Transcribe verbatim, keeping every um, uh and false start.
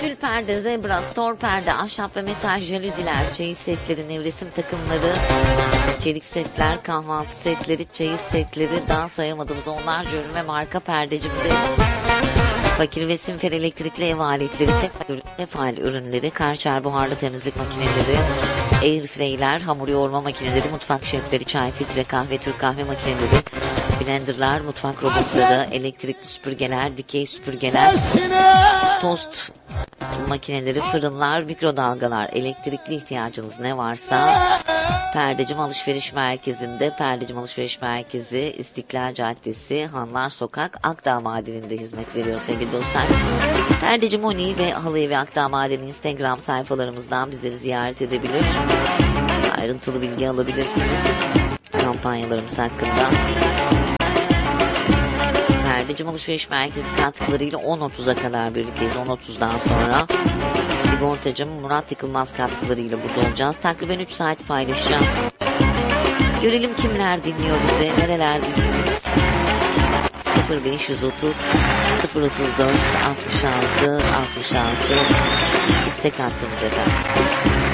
tül perde, zebra, stor perde, ahşap ve metal jalüziler, çeyiz setleri, nevresim takımları, çelik setler, kahvaltı setleri, çeyiz setleri, daha sayamadığımız onlarca ürün ve marka perdecimde. Fakir ve Simfer elektrikli ev aletleri, tefal ürünleri, Karcher buharlı temizlik makineleri, airfryer'ler, hamur yoğurma makineleri, mutfak şefleri, çay filtre, kahve, Türk kahve makineleri, blenderlar, mutfak robotları, elektrikli süpürgeler, dikey süpürgeler, tost makineleri, fırınlar, mikrodalgalar, elektrikli ihtiyacınız ne varsa Perdecim Alışveriş Merkezi'nde. Perdecim Alışveriş Merkezi, İstiklal Caddesi, Hanlar Sokak, Akdağ Madeni'nde hizmet veriyor sevgili dostlar. Perdeci Moni ve Halı Evi Akdağ Madeni Instagram sayfalarımızdan bizleri ziyaret edebilir. Ayrıntılı bilgi alabilirsiniz kampanyalarımız hakkında. Perdecim Alışveriş Merkezi katkılarıyla on otuza kadar birlikteyiz. on otuzdan sonra sigortacım Murat Yıkılmaz katkılarıyla burada olacağız. Takriben üç saat paylaşacağız. Görelim kimler dinliyor bizi, nerelerdesiniz? sıfır beş yüz otuz sıfır otuz dört altmış altı altmış altı istek attığımız efendim.